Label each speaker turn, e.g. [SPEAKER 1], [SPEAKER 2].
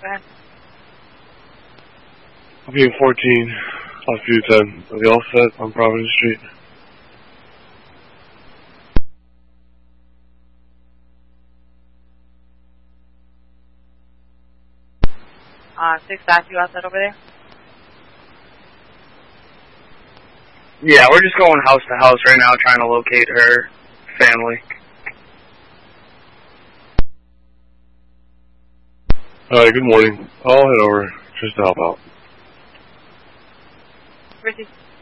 [SPEAKER 1] Go ahead.
[SPEAKER 2] I'm being 14, off view 10. Are they all set on Providence Street?
[SPEAKER 1] Six staff, you all set over there?
[SPEAKER 3] Yeah, we're just going house to house right now trying to locate her family.
[SPEAKER 2] Alright, good morning. I'll head over just to help out.
[SPEAKER 1] Richie.